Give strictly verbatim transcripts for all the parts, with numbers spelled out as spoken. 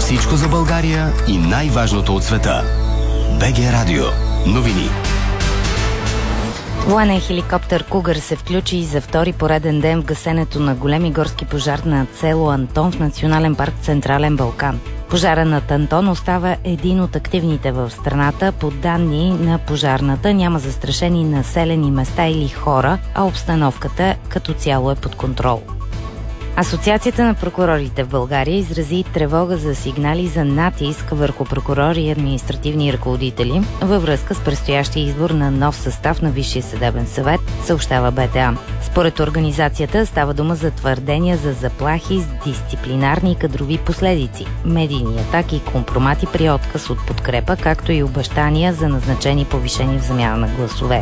Всичко за България и най-важното от света. БГ Радио. Новини. Военен хеликоптер Кугър се включи за втори пореден ден в гасенето на големи горски пожар на село Антон в Национален парк Централен Балкан. Пожара над Антон остава един от активните в страната. По данни на пожарната няма застрашени населени места или хора, а обстановката като цяло е под контрол. Асоциацията на прокурорите в България изрази тревога за сигнали за натиск върху прокурори и административни ръководители във връзка с предстоящия избор на нов състав на Висшия съдебен съвет, съобщава БТА. Според организацията става дума за твърдения за заплахи с дисциплинарни и кадрови последици, медийни атаки и компромати при отказ от подкрепа, както и обещания за назначени повишени в замяна на гласове.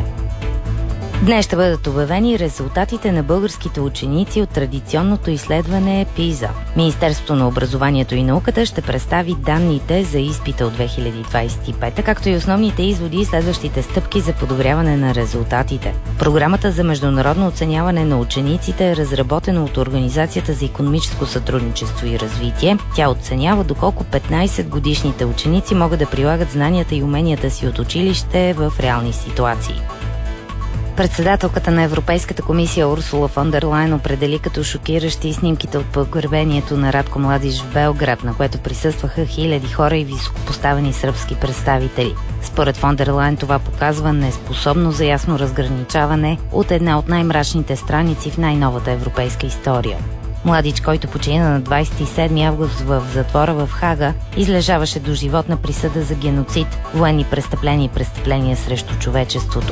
Днес ще бъдат обявени резултатите на българските ученици от традиционното изследване ПИЗА. Министерството на образованието и науката ще представи данните за изпита от две хиляди двадесет и пета, както и основните изводи и следващите стъпки за подобряване на резултатите. Програмата за международно оценяване на учениците е разработена от Организацията за икономическо сътрудничество и развитие. Тя оценява доколко петнадесетгодишните ученици могат да прилагат знанията и уменията си от училище в реални ситуации. Председателката на Европейската комисия Урсула фон дер Лайен определи като шокиращи снимките от погребението на Радко Младич в Белград, на което присъстваха хиляди хора и високопоставени сръбски представители. Според фон дер Лайен това показва неспособност за ясно разграничаване от една от най-мрачните страници в най-новата европейска история. Младич, който почина на двадесет и седми август в затвора в Хага, излежаваше доживотна присъда за геноцид, военни престъпления и престъпления срещу човечеството.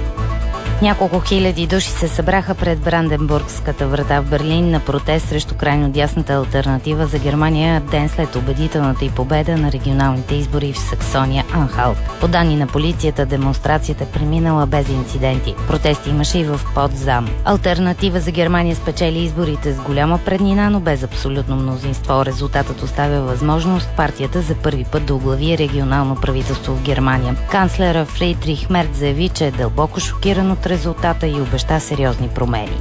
Няколко хиляди души се събраха пред Бранденбургската врата в Берлин на протест срещу крайно дясната алтернатива за Германия ден след убедителната й победа на регионалните избори в Саксония-Анхалт. По данни на полицията, демонстрацията преминала без инциденти. Протести имаше и в Потсдам. Алтернатива за Германия спечели изборите с голяма преднина, но без абсолютно мнозинство. Резултатът оставя възможност партията за първи път да оглави регионално правителство в Германия. Канцлера Фридрих Мерц заяви, че е дълбоко шокиран от резултата и обеща сериозни промени.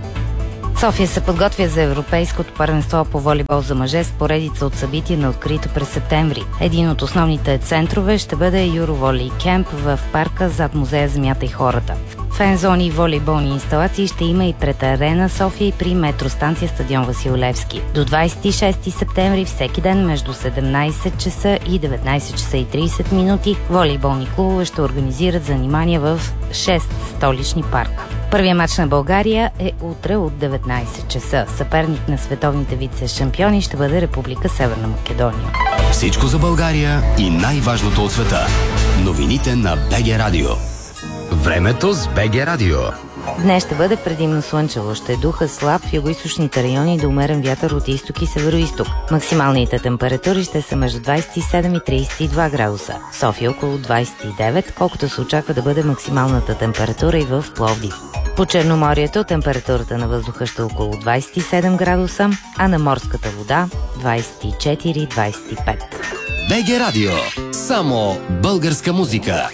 София се подготвя за Европейското първенство по волейбол за мъже с поредица от събития на открито през септември. Един от основните центрове ще бъде Юроволей Кемп в парка зад музея Земята и хората. Фензони и волейболни инсталации ще има и пред Арена София и при метростанция Стадион Васил Левски. До двадесет и шести септември всеки ден между седемнадесет часа и деветнадесет часа и тридесет минути волейболни клубове ще организират занимания в шест столични парка. Първият мач на България е утре от деветнадесет часа. Съперник на световните вице-шампиони ще бъде Република Северна Македония. Всичко за България и най-важното от света. Новините на БГ Радио. Времето с БГ Радио. Днес ще бъде предимно слънчево. Ще е духа слаб в югоизточните райони до умерен вятър от изток и североизток. Максималните температури ще са между двадесет и седем и тридесет и два градуса. София около двадесет и девет, колкото се очаква да бъде максималната температура и в Пловдив. По Черноморието температурата на въздуха ще е около двадесет и седем градуса, а на морската вода двадесет и четири - двадесет и пет. БГ Радио. Само българска музика.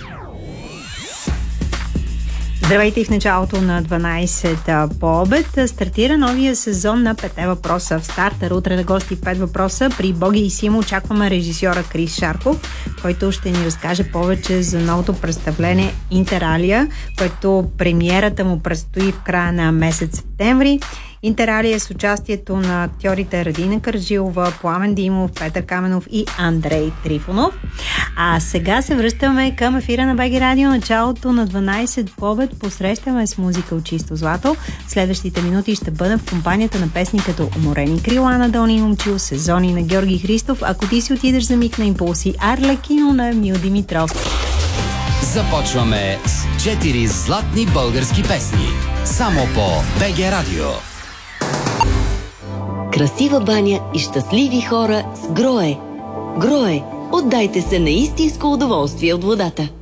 Здравейте и в началото на дванадесет по обед стартира новия сезон на Петте въпроса. В стартър утре на гости Пет въпроса при Боги и Симо очакваме режисьора Крис Шарков, който ще ни разкаже повече за новото представление Интералия, което премиерата му предстои в края на месец септември. Интералия с участието на актьорите Радина Кърджилова, Пламен Димов, Петър Каменов и Андрей Трифонов. А сега се връщаме към ефира на БГ Радио. Началото на дванадесет по обед посрещаме с музика от чисто злато. Следващите минути ще бъдем в компанията на песни като Уморени крила на Дони Момчил, Сезони на Георги Христов, Ако ти си отидеш за миг на импулси, Арлекино на Емил Димитров. Започваме с четири златни български песни. Само по БГ Радио. Красива баня и щастливи хора с Грое. Грое. Отдайте се на истинско удоволствие от водата.